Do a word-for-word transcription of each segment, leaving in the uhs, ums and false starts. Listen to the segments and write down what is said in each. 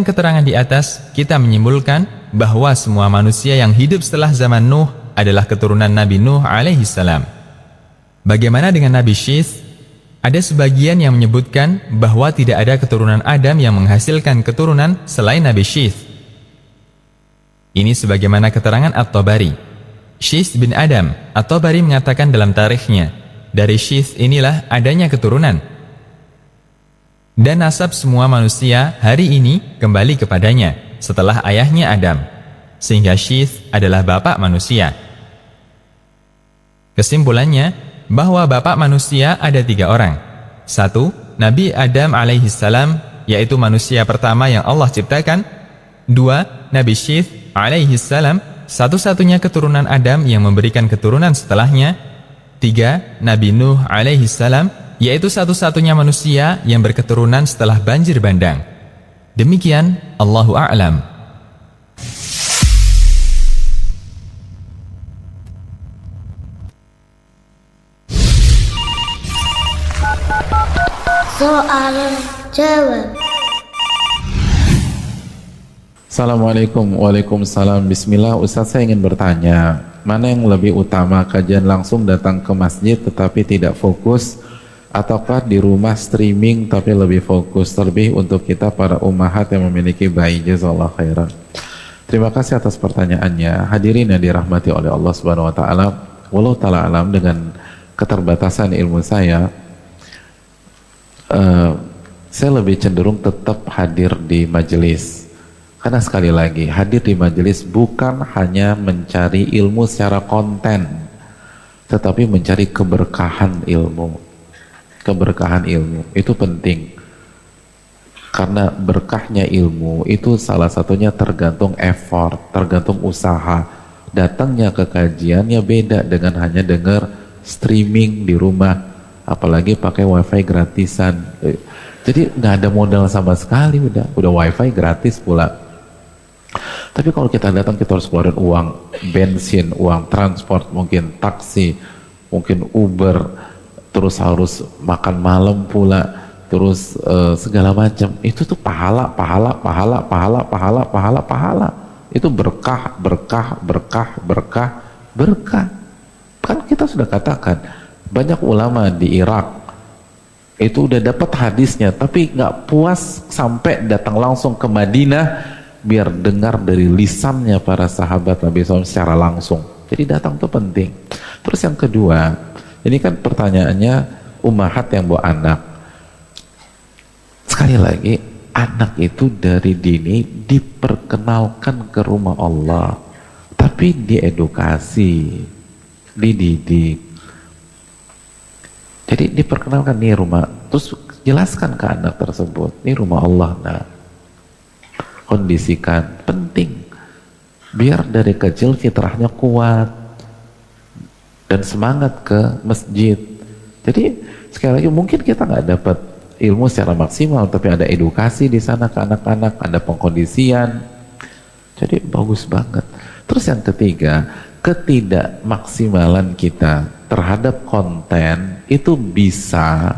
keterangan di atas, kita menyimpulkan bahwa semua manusia yang hidup setelah zaman Nuh adalah keturunan Nabi Nuh alaihi salam. Bagaimana dengan Nabi Syith? Ada sebagian yang menyebutkan bahwa tidak ada keturunan Adam yang menghasilkan keturunan selain Nabi Syith. Ini sebagaimana keterangan At-Tabari. Syith bin Adam, At-Tabari mengatakan dalam tarikhnya, dari Syith inilah adanya keturunan. Dan nasab semua manusia hari ini kembali kepadanya setelah ayahnya Adam, sehingga Syith adalah bapak manusia. Kesimpulannya, bahwa bapak manusia ada tiga orang. Satu, Nabi Adam alaihi salam, yaitu manusia pertama yang Allah ciptakan. Dua, Nabi Syith alaihi salam, satu-satunya keturunan Adam yang memberikan keturunan setelahnya. Tiga, Nabi Nuh alaihi salam, yaitu satu-satunya manusia yang berketurunan setelah banjir bandang. Demikian, Allahu a'lam. Soal jawab. Assalamualaikum. Waalaikumsalam. Bismillah. Ustaz, saya ingin bertanya, mana yang lebih utama, kajian langsung datang ke masjid tetapi tidak fokus, ataukah di rumah streaming tapi lebih fokus? Terlebih untuk kita para ummahat yang memiliki bayi. Jazakallahu khairan. Terima kasih atas pertanyaannya. Hadirin yang dirahmati oleh Allah Subhanahu wa taala, wallahu taala alam, dengan keterbatasan ilmu saya, Uh, saya lebih cenderung tetap hadir di majelis, karena sekali lagi hadir di majelis bukan hanya mencari ilmu secara konten, tetapi mencari keberkahan ilmu. Keberkahan ilmu itu penting, karena berkahnya ilmu itu salah satunya tergantung effort, tergantung usaha. Datangnya ke kajiannya beda dengan hanya dengar streaming di rumah, apalagi pakai wifi gratisan. Jadi nggak ada modal sama sekali, udah udah wifi gratis pula. Tapi kalau kita datang, kita harus keluarin uang bensin, uang transport, mungkin taksi, mungkin Uber, terus harus makan malam pula, terus uh, segala macam. Itu tuh pahala, pahala, pahala, pahala, pahala, pahala, pahala. Itu berkah, berkah, berkah, berkah, berkah. Kan kita sudah katakan, banyak ulama di Irak itu udah dapat hadisnya, tapi nggak puas sampai datang langsung ke Madinah biar dengar dari lisannya para sahabat Nabi shallallahu alaihi wasallam secara langsung. Jadi datang tuh penting. Terus yang kedua, ini kan pertanyaannya ummahat yang bawa anak. Sekali lagi, anak itu dari dini diperkenalkan ke rumah Allah, tapi diedukasi, dididik. Jadi diperkenalkan, nih rumah, terus jelaskan ke anak tersebut, nih rumah Allah, nah kondisikan, penting, biar dari kecil fitrahnya kuat dan semangat ke masjid. Jadi sekali lagi, mungkin kita nggak dapat ilmu secara maksimal, tapi ada edukasi di sana ke anak-anak, ada pengkondisian, jadi bagus banget. Terus yang ketiga, ketidakmaksimalan kita terhadap konten itu bisa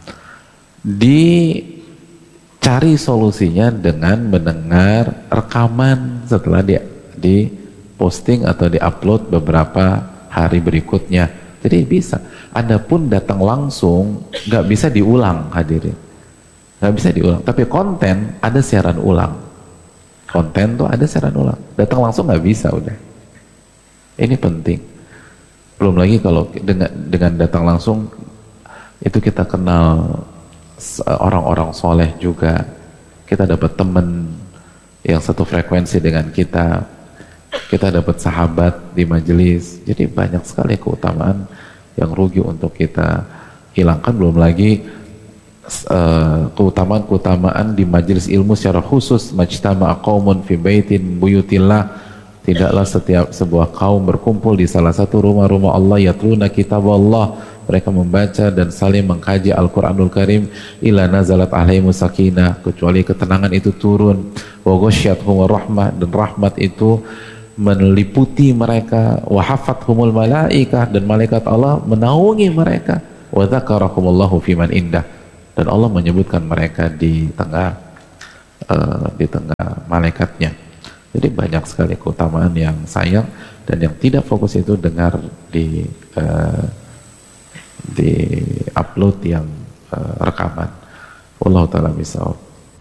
dicari solusinya dengan mendengar rekaman setelah di, di posting atau di upload beberapa hari berikutnya. Jadi bisa. Adapun datang langsung nggak bisa diulang, hadirin, nggak bisa diulang. Tapi konten ada siaran ulang. Konten tuh ada siaran ulang. Datang langsung nggak bisa, udah. Ini penting. Belum lagi kalau dengan dengan datang langsung itu kita kenal orang-orang soleh juga, kita dapat teman yang satu frekuensi dengan kita, kita dapat sahabat di majelis. Jadi banyak sekali keutamaan yang rugi untuk kita hilangkan. Belum lagi uh, keutamaan-keutamaan di majelis ilmu secara khusus. Majtama'a qaumun fi baitin buyutillah, tidaklah setiap sebuah kaum berkumpul di salah satu rumah-rumah Allah, yatluna kitab Allah, mereka membaca dan saling mengkaji Al-Quranul Karim, ila nazalat alaihimu sakinah, kecuali ketenangan itu turun, wa ghasyiathumur rahmah, dan rahmat itu meliputi mereka, wa hafathumul malaikah, dan malaikat Allah menaungi mereka, wa dzakarakumullahu fiman indah, dan Allah menyebutkan mereka di tengah uh, di tengah malaikatnya. Jadi banyak sekali keutamaan yang sayang, dan yang tidak fokus itu dengar di uh, di upload yang uh, rekaman. Wallahu ta'ala bishawab.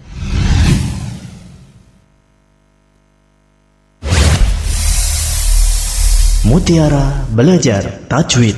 Mutiara Belajar Tajwid.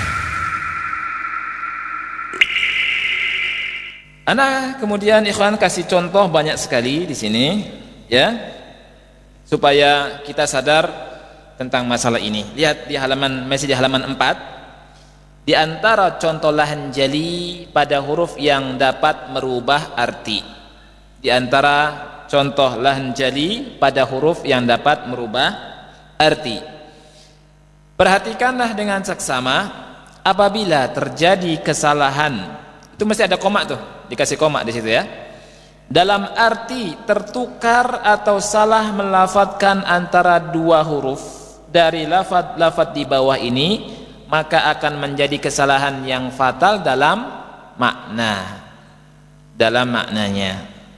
Ana kemudian ikhwan kasih contoh banyak sekali di sini, ya, supaya kita sadar tentang masalah ini. Lihat di halaman, masih di halaman empat. Di antara contoh lahan jali pada huruf yang dapat merubah arti. Di antara contoh lahan jali pada huruf yang dapat merubah arti. Perhatikanlah dengan seksama apabila terjadi kesalahan. Itu mesti ada koma tuh, dikasih koma di situ ya. Dalam arti tertukar atau salah melafadzkan antara dua huruf dari lafadz-lafadz di bawah ini, maka akan menjadi kesalahan yang fatal dalam makna. Dalam maknanya.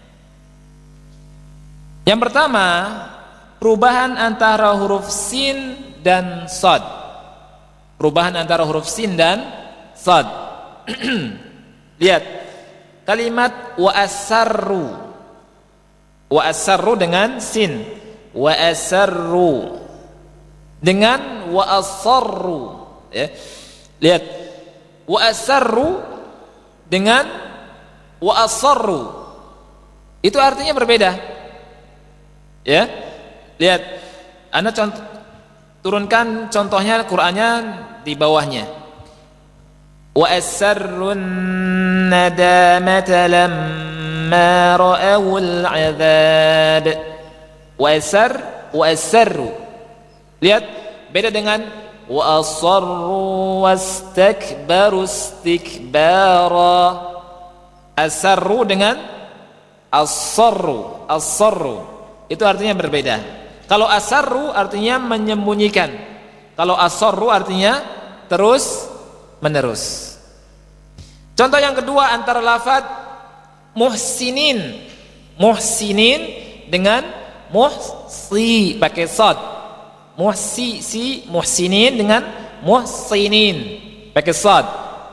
Yang pertama, perubahan antara huruf sin dan shad. Perubahan antara huruf sin dan shad. Lihat kalimat wa asarru. Wa asarru dengan sin. Wa asarru dengan wa asarru, ya. Lihat wa asarru dengan wa asarru, itu artinya berbeda, ya. Lihat, Anda contoh, turunkan contohnya Qur'annya di bawahnya. Wa asarrun nadamata lamma ra'awul 'adzab. Wa asar wa asarru. Lihat, beda dengan wa asarru wastakbaru istikbara. Asarru dengan asarru, asarru, itu artinya berbeda. Kalau asarru artinya menyembunyikan, kalau asarru artinya terus menerus. Contoh yang kedua antara lafaz muhsinin, muhsinin dengan muhsi pakai sad. Muhsi si muhsinin dengan muhsinin pakai sad.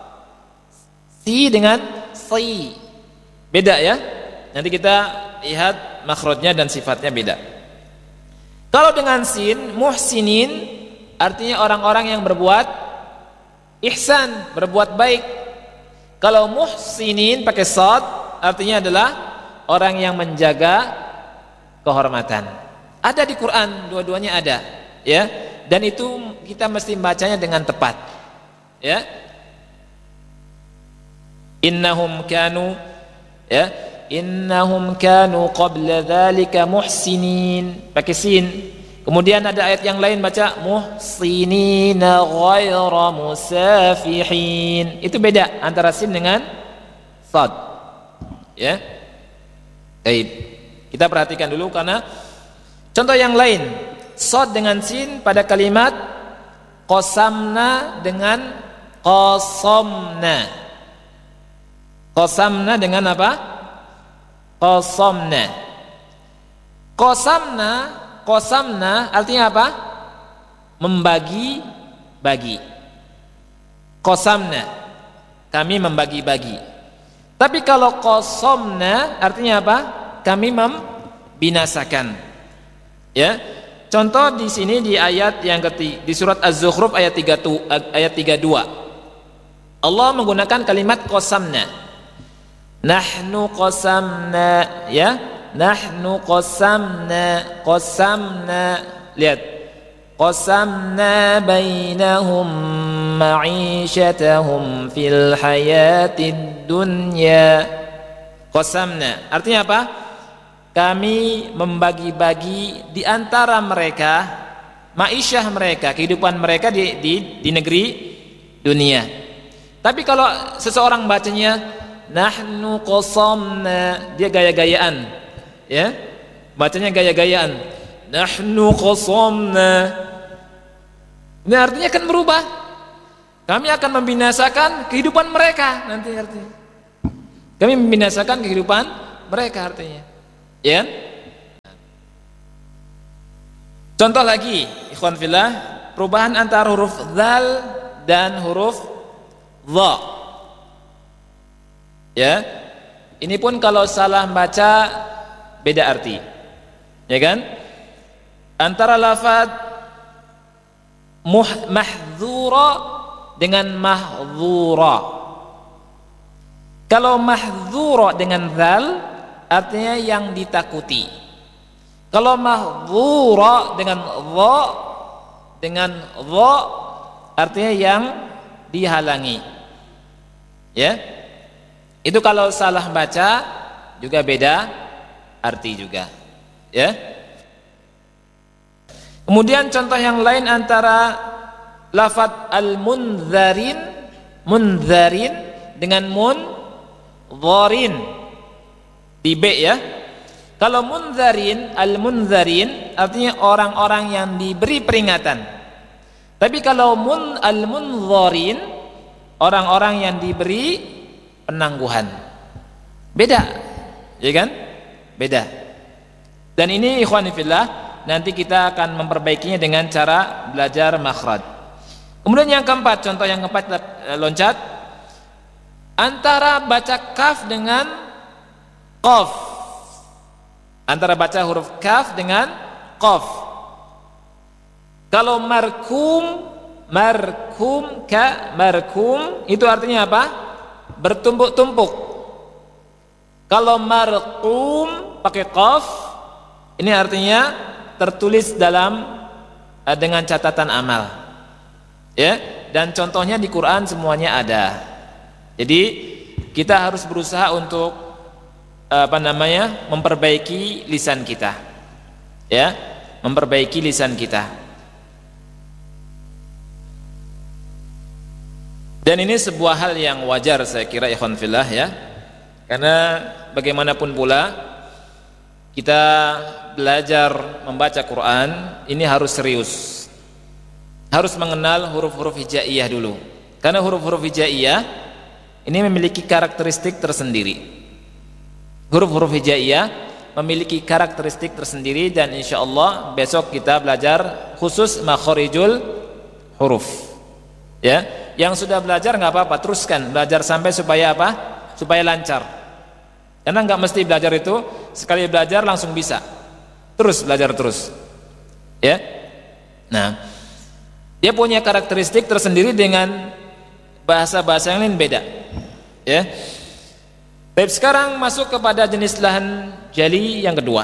Si dengan si, beda ya. Nanti kita lihat makhrajnya dan sifatnya beda. Kalau dengan sin, muhsinin artinya orang-orang yang berbuat ihsan, berbuat baik. Kalau muhsinin pakai sad artinya adalah orang yang menjaga kehormatan. Ada di Quran, dua-duanya ada, ya. Dan itu kita mesti bacanya dengan tepat, ya. Innahum kanu, ya, innahum kanu qabla dzalika muhsinin pakai sin. Kemudian ada ayat yang lain baca muhsinina ghaira musafihin. Itu beda antara sin dengan sad, ya. Baik, kita perhatikan dulu karena contoh yang lain, sad dengan sin pada kalimat qasamna dengan qasamna. Qasamna dengan apa? Qasamna. Qasamna, qasamna artinya apa? Membagi-bagi. Qasamna, kami membagi-bagi. Tapi kalau qasamna artinya apa? Kami membinasakan. Ya. Contoh di sini di ayat yang ketiga di surat Az-Zukhruf ayat tiga puluh, ayat tiga puluh dua. Allah menggunakan kalimat qasamna. Nahnu qasamna, ya, nahnu qasamna, qasamna. Lihat, qasamna bainahum ma'isyatahum fil hayatid dunya. Qasamna artinya apa? Kami membagi-bagi di antara mereka ma'isyah mereka, kehidupan mereka di, di, di negeri dunia. Tapi kalau seseorang bacanya nahnu qasamna, dia gaya-gayaan, ya, bacanya gaya-gayaan. Nahnu qasamna, ini artinya akan berubah. Kami akan membinasakan kehidupan mereka nanti artinya. Kami membinasakan kehidupan mereka artinya, ya. Contoh lagi, ikhwan fillah, perubahan antara huruf dzal dan huruf dha. Ya. Ini pun kalau salah baca beda arti. Ya kan? Antara lafaz mahdzura dengan mahdzura. Kalau mahdzura dengan dzal artinya yang ditakuti. Kalau mahdzura dengan dha dengan dha artinya yang dihalangi. Ya. Itu kalau salah baca juga beda arti juga. Ya. Kemudian contoh yang lain antara lafaz al-mundzarin mundzarin dengan mundzarin di B ya. Kalau mundzarin, al-mundzarin artinya orang-orang yang diberi peringatan. Tapi kalau mun al-mundzarin orang-orang yang diberi penangguhan. Beda. Ya kan? Beda. Dan ini ikhwani fillah, nanti kita akan memperbaikinya dengan cara belajar makhraj. Kemudian yang keempat, contoh yang keempat loncat antara baca kaf dengan qaf. Antara baca huruf kaf dengan qaf. Kalau markum, markum ka markum itu artinya apa? Bertumpuk-tumpuk. Kalau marqum pakai qaf ini artinya tertulis dalam uh, dengan catatan amal. Ya, dan contohnya di Quran semuanya ada. Jadi kita harus berusaha untuk uh, apa namanya? memperbaiki lisan kita. Ya, memperbaiki lisan kita. Dan ini sebuah hal yang wajar saya kira ikhwan fillah ya. Karena bagaimanapun pula kita belajar membaca Quran ini harus serius. Harus mengenal huruf-huruf hijaiyah dulu. Karena huruf-huruf hijaiyah ini memiliki karakteristik tersendiri. Huruf-huruf hijaiyah memiliki karakteristik tersendiri dan insyaallah besok kita belajar khusus makharijul huruf. Ya, yang sudah belajar nggak apa-apa, teruskan belajar sampai supaya apa? Supaya lancar. Karena nggak mesti belajar itu sekali belajar langsung bisa. Terus belajar terus. Ya. Nah, dia punya karakteristik tersendiri dengan bahasa-bahasa yang lain beda. Ya. Baik, sekarang masuk kepada jenis lahan jali yang kedua.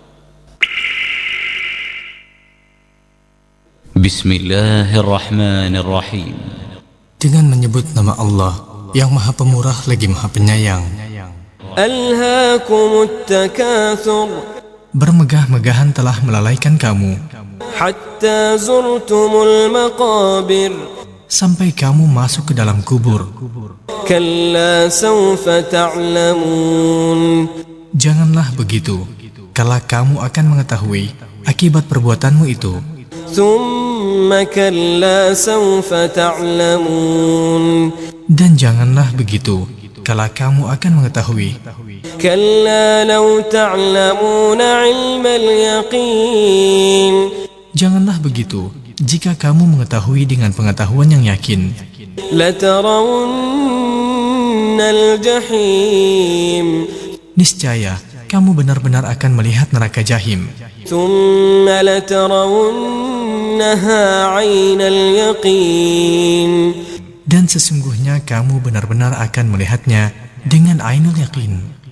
Bismillahirrahmanirrahim. Dengan menyebut nama Allah yang Maha Pemurah lagi Maha Penyayang. Alhaakumut takatsur. Bermegah-megahan telah melalaikan kamu Hatta zurtumul maqabir. sampai kamu masuk ke dalam kubur. Kalla sawfa ta'lamun. Janganlah begitu, kala kamu akan mengetahui akibat perbuatanmu itu. Thumma kalla sawfa ta'lamun. Dan janganlah begitu, kala kamu akan mengetahui. Kalla law ta'lamuna 'ilmal yaqin. Janganlah begitu, jika kamu mengetahui dengan pengetahuan yang yakin. Latarawunnal jahim. Niscaya kamu benar-benar akan melihat neraka jahim. Thumma latarawunnaha 'ainal yaqin. Dan sesungguhnya kamu benar-benar akan melihatnya dengan ainul yakin.